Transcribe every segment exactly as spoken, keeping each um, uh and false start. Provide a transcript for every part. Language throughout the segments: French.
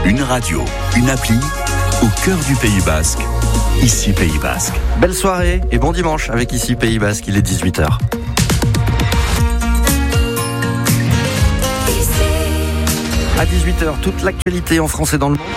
Une radio, une appli, au cœur du Pays Basque. Ici Pays Basque. Belle soirée et bon dimanche avec Ici Pays Basque, il est dix-huit heures. À dix-huit heures, toute l'actualité en France et dans le monde.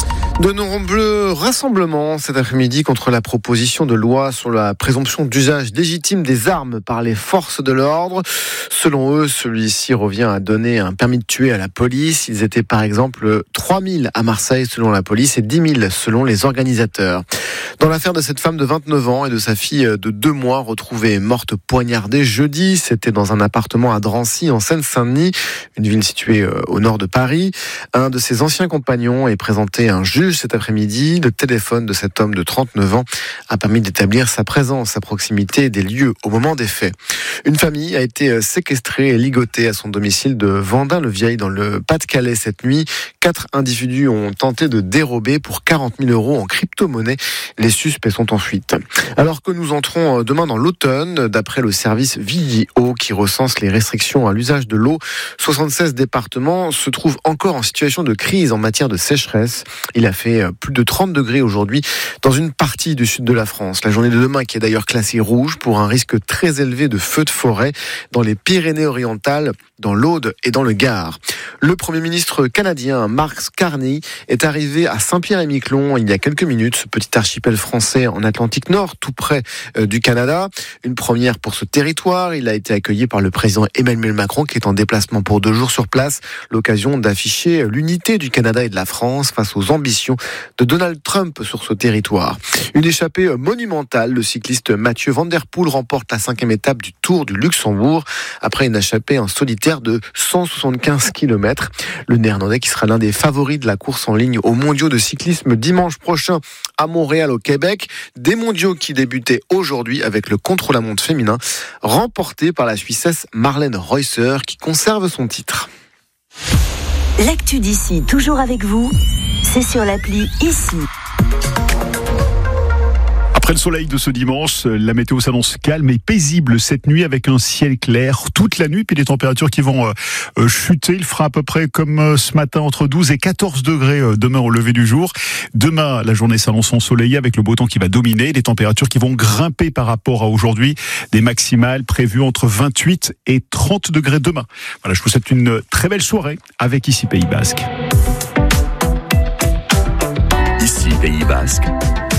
De nombreux rassemblements cet après-midi contre la proposition de loi sur la présomption d'usage légitime des armes par les forces de l'ordre. Selon eux, celui-ci revient à donner un permis de tuer à la police. Ils étaient par exemple trois mille à Marseille selon la police et dix mille selon les organisateurs. Dans l'affaire de cette femme de vingt-neuf ans et de sa fille de deux mois retrouvée morte poignardée jeudi, c'était dans un appartement à Drancy en Seine-Saint-Denis, une ville située au nord de Paris. Un de ses anciens compagnons est présenté à un juge cet après-midi. Le téléphone de cet homme de trente-neuf ans a permis d'établir sa présence à proximité des lieux au moment des faits. Une famille a été séquestrée et ligotée à son domicile de Vendin-le-Vieil dans le Pas-de-Calais cette nuit. Quatre individus ont tenté de dérober pour quarante mille euros en crypto-monnaie. Les suspects sont en fuite. Alors que nous entrons demain dans l'automne, d'après le service Vigio qui recense les restrictions à l'usage de l'eau, soixante-seize départements se trouvent encore en situation de crise en matière de sécheresse. Il a fait plus de trente degrés aujourd'hui dans une partie du sud de la France. La journée de demain qui est d'ailleurs classée rouge pour un risque très élevé de feux de forêt dans les Pyrénées-Orientales, dans l'Aude et dans le Gard. Le Premier ministre canadien Mark Carney est arrivé à Saint-Pierre-et-Miquelon il y a quelques minutes, ce petit archipel français en Atlantique Nord, tout près du Canada. Une première pour ce territoire. Il a été accueilli par le président Emmanuel Macron qui est en déplacement pour deux jours sur place. L'occasion d'afficher l'unité du Canada et de la France face aux ambitions de Donald Trump sur ce territoire. Une échappée monumentale. Le cycliste Mathieu Van Der Poel remporte la cinquième étape du Tour du Luxembourg après une échappée en solitaire de cent soixante-quinze kilomètres. Le Néerlandais qui sera l'un des favoris de la course en ligne aux mondiaux de cyclisme dimanche prochain à Montréal au Québec. Des mondiaux qui débutaient aujourd'hui avec le contre-la-montre féminin remporté par la Suissesse Marlène Reusser qui conserve son titre. L'actu d'ici, toujours avec vous, c'est sur l'appli Ici. Après le soleil de ce dimanche, la météo s'annonce calme et paisible cette nuit avec un ciel clair toute la nuit, puis des températures qui vont euh, chuter. Il fera à peu près comme euh, ce matin entre douze et quatorze degrés euh, demain au lever du jour. Demain, la journée s'annonce ensoleillée avec le beau temps qui va dominer, des températures qui vont grimper par rapport à aujourd'hui, des maximales prévues entre vingt-huit et trente degrés demain. Voilà, je vous souhaite une très belle soirée avec Ici Pays Basque. Ici Pays Basque,